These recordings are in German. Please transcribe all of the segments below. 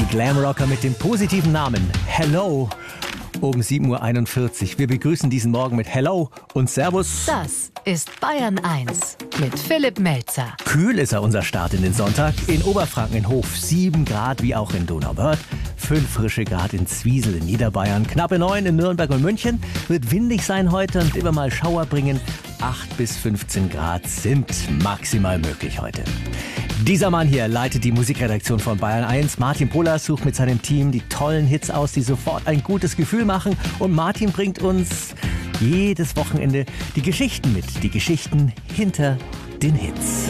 Glamrocker mit dem positiven Namen Hello. Um 7:41 Uhr. Wir begrüßen diesen Morgen mit Hello und Servus. Das ist Bayern 1 mit Philipp Melzer. Kühl ist unser Start in den Sonntag. In Oberfranken in Hof 7 Grad wie auch in Donauwörth. 5 frische Grad in Zwiesel in Niederbayern. Knappe 9 in Nürnberg und München. Wird windig sein heute und immer mal Schauer bringen. 8 bis 15 Grad sind maximal möglich heute. Dieser Mann hier leitet die Musikredaktion von Bayern 1. Martin Polas sucht mit seinem Team die tollen Hits aus, die sofort ein gutes Gefühl machen. Und Martin bringt uns jedes Wochenende die Geschichten mit. Die Geschichten hinter den Hits.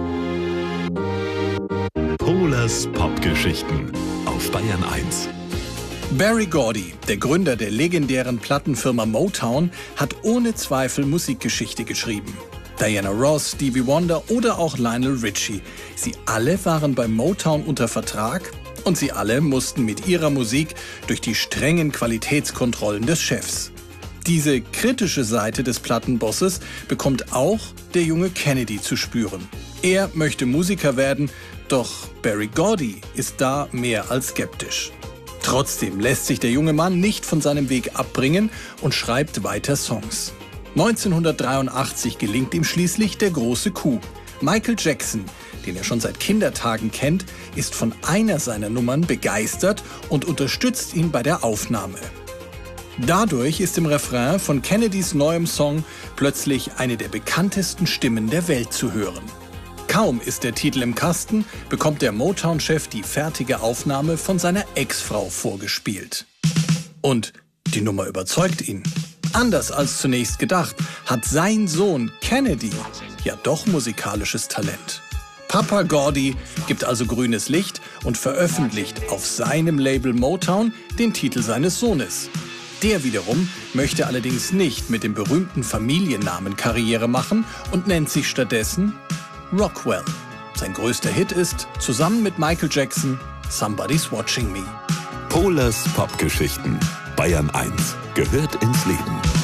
Polas Popgeschichten auf Bayern 1. Berry Gordy, der Gründer der legendären Plattenfirma Motown, hat ohne Zweifel Musikgeschichte geschrieben. Diana Ross, Stevie Wonder oder auch Lionel Richie. Sie alle waren bei Motown unter Vertrag und sie alle mussten mit ihrer Musik durch die strengen Qualitätskontrollen des Chefs. Diese kritische Seite des Plattenbosses bekommt auch der junge Kennedy zu spüren. Er möchte Musiker werden, doch Berry Gordy ist da mehr als skeptisch. Trotzdem lässt sich der junge Mann nicht von seinem Weg abbringen und schreibt weiter Songs. 1983 gelingt ihm schließlich der große Coup. Michael Jackson, den er schon seit Kindertagen kennt, ist von einer seiner Nummern begeistert und unterstützt ihn bei der Aufnahme. Dadurch ist im Refrain von Kennedys neuem Song plötzlich eine der bekanntesten Stimmen der Welt zu hören. Kaum ist der Titel im Kasten, bekommt der Motown-Chef die fertige Aufnahme von seiner Ex-Frau vorgespielt. Und die Nummer überzeugt ihn. Anders als zunächst gedacht, hat sein Sohn Kennedy ja doch musikalisches Talent. Papa Gordy gibt also grünes Licht und veröffentlicht auf seinem Label Motown den Titel seines Sohnes. Der wiederum möchte allerdings nicht mit dem berühmten Familiennamen Karriere machen und nennt sich stattdessen Rockwell. Sein größter Hit ist, zusammen mit Michael Jackson, Somebody's Watching Me. Polas Popgeschichten. Bayern 1 gehört ins Leben.